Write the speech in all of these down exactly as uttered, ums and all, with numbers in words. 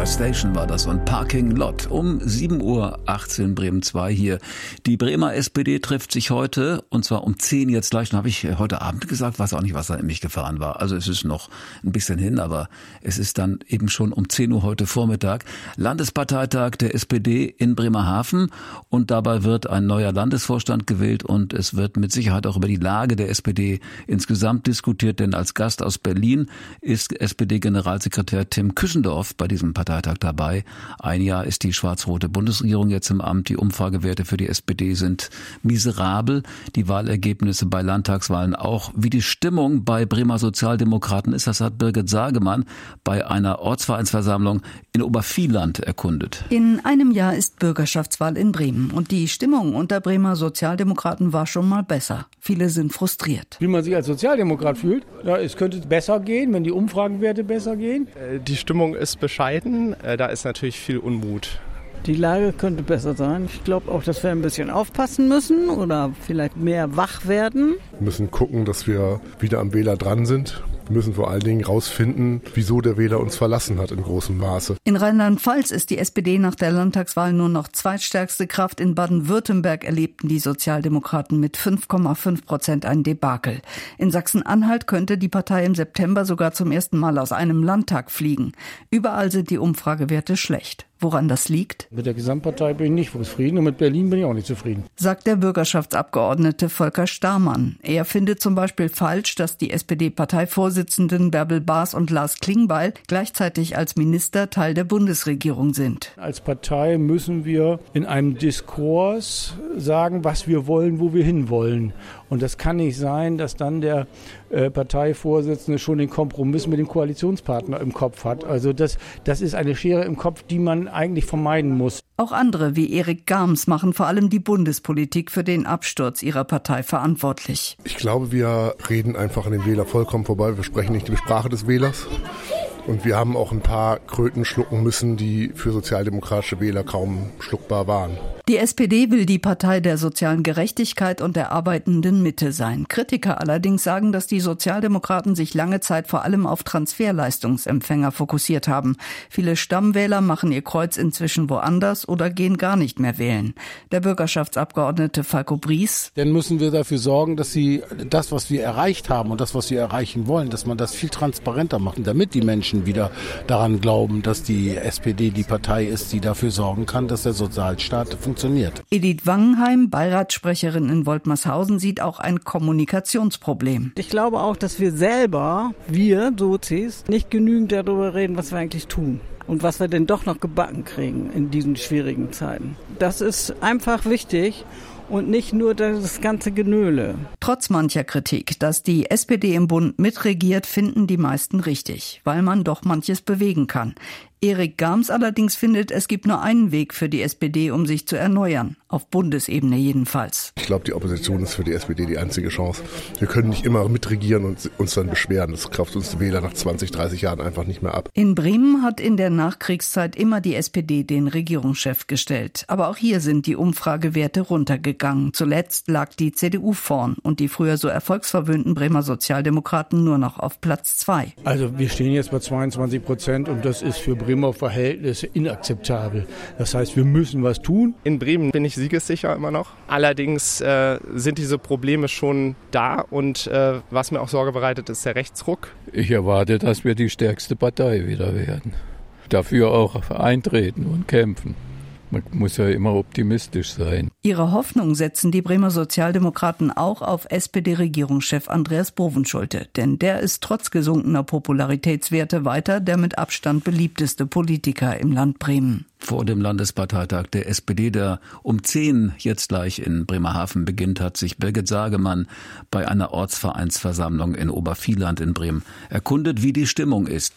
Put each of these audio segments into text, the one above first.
Fire Station war das und Parking Lot. Um sieben Uhr achtzehn Bremen zwei hier. Die Bremer S P D trifft sich heute und zwar um zehn jetzt gleich. Dann habe ich heute Abend gesagt, weiß auch nicht, was da in mich gefahren war. Also es ist noch ein bisschen hin, aber es ist dann eben schon um zehn Uhr heute Vormittag. Landesparteitag der S P D in Bremerhaven und dabei wird ein neuer Landesvorstand gewählt und es wird mit Sicherheit auch über die Lage der S P D insgesamt diskutiert, denn als Gast aus Berlin ist S P D-Generalsekretär Tim Küssendorf bei diesem Parteitag dabei. Ein Jahr ist die schwarz-rote Bundesregierung jetzt im Amt. Die Umfragewerte für die S P D sind miserabel. Die Wahlergebnisse bei Landtagswahlen auch. Wie die Stimmung bei Bremer Sozialdemokraten ist, das hat Birgit Sagemann bei einer Ortsvereinsversammlung in Obervieland erkundet. In einem Jahr ist Bürgerschaftswahl in Bremen und die Stimmung unter Bremer Sozialdemokraten war schon mal besser. Viele sind frustriert. Wie man sich als Sozialdemokrat fühlt, ja, es könnte besser gehen, wenn die Umfragenwerte besser gehen. Die Stimmung ist bescheiden, da ist natürlich viel Unmut. Die Lage könnte besser sein. Ich glaube auch, dass wir ein bisschen aufpassen müssen oder vielleicht mehr wach werden. Wir müssen gucken, dass wir wieder am Wähler dran sind. Wir müssen vor allen Dingen rausfinden, wieso der Wähler uns verlassen hat in großem Maße. In Rheinland-Pfalz ist die S P D nach der Landtagswahl nur noch zweitstärkste Kraft. In Baden-Württemberg erlebten die Sozialdemokraten mit fünf Komma fünf Prozent ein Debakel. In Sachsen-Anhalt könnte die Partei im September sogar zum ersten Mal aus einem Landtag fliegen. Überall sind die Umfragewerte schlecht. Woran das liegt? Mit der Gesamtpartei bin ich nicht zufrieden und mit Berlin bin ich auch nicht zufrieden. Sagt der Bürgerschaftsabgeordnete Volker Starmann. Er findet zum Beispiel falsch, dass die S P D-Parteivorsitzenden Bärbel Baas und Lars Klingbeil gleichzeitig als Minister Teil der Bundesregierung sind. Als Partei müssen wir in einem Diskurs sagen, was wir wollen, wo wir hinwollen. Und das kann nicht sein, dass dann der äh, Parteivorsitzende schon den Kompromiss mit dem Koalitionspartner im Kopf hat. Also das, das ist eine Schere im Kopf, die man eigentlich vermeiden muss. Auch andere wie Erik Garms machen vor allem die Bundespolitik für den Absturz ihrer Partei verantwortlich. Ich glaube, wir reden einfach an den Wähler vollkommen vorbei. Wir sprechen nicht die Sprache des Wählers. Und wir haben auch ein paar Kröten schlucken müssen, die für sozialdemokratische Wähler kaum schluckbar waren. Die S P D will die Partei der sozialen Gerechtigkeit und der arbeitenden Mitte sein. Kritiker allerdings sagen, dass die Sozialdemokraten sich lange Zeit vor allem auf Transferleistungsempfänger fokussiert haben. Viele Stammwähler machen ihr Kreuz inzwischen woanders oder gehen gar nicht mehr wählen. Der Bürgerschaftsabgeordnete Falko Bries. Dann müssen wir dafür sorgen, dass sie das, was wir erreicht haben und das, was wir erreichen wollen, dass man das viel transparenter macht, damit die Menschen wieder daran glauben, dass die S P D die Partei ist, die dafür sorgen kann, dass der Sozialstaat funktioniert. Edith Wangenheim, Beiratssprecherin in Woltmershausen, sieht auch ein Kommunikationsproblem. Ich glaube auch, dass wir selber, wir Sozis, nicht genügend darüber reden, was wir eigentlich tun. Und was wir denn doch noch gebacken kriegen in diesen schwierigen Zeiten. Das ist einfach wichtig. Und nicht nur das ganze Genöle. Trotz mancher Kritik, dass die S P D im Bund mitregiert, finden die meisten richtig, weil man doch manches bewegen kann. Erik Garms allerdings findet, es gibt nur einen Weg für die S P D, um sich zu erneuern. Auf Bundesebene jedenfalls. Ich glaube, die Opposition ist für die S P D die einzige Chance. Wir können nicht immer mitregieren und uns dann beschweren. Das kauft uns die Wähler nach zwanzig, dreißig Jahren einfach nicht mehr ab. In Bremen hat in der Nachkriegszeit immer die S P D den Regierungschef gestellt. Aber auch hier sind die Umfragewerte runtergegangen. Zuletzt lag die C D U vorn und die früher so erfolgsverwöhnten Bremer Sozialdemokraten nur noch auf Platz zwei. Also wir stehen jetzt bei zweiundzwanzig Prozent und das ist für Bremer Verhältnisse inakzeptabel. Das heißt, wir müssen was tun. In Bremen bin ich siegessicher immer noch. Allerdings äh, sind diese Probleme schon da und äh, was mir auch Sorge bereitet, ist der Rechtsruck. Ich erwarte, dass wir die stärkste Partei wieder werden. Dafür auch eintreten und kämpfen. Man muss ja immer optimistisch sein. Ihre Hoffnung setzen die Bremer Sozialdemokraten auch auf S P D-Regierungschef Andreas Bovenschulte. Denn der ist trotz gesunkener Popularitätswerte weiter der mit Abstand beliebteste Politiker im Land Bremen. Vor dem Landesparteitag der S P D, der um zehn jetzt gleich in Bremerhaven beginnt, hat sich Birgit Sagemann bei einer Ortsvereinsversammlung in Obervieland in Bremen erkundet, wie die Stimmung ist.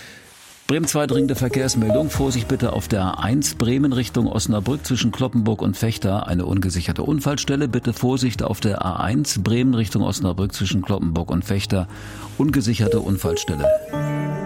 Bremen zwei dringende Verkehrsmeldung. Vorsicht bitte auf der A eins Bremen Richtung Osnabrück zwischen Kloppenburg und Vechta. Eine ungesicherte Unfallstelle. Bitte Vorsicht auf der A eins Bremen Richtung Osnabrück zwischen Kloppenburg und Vechta. Ungesicherte Unfallstelle.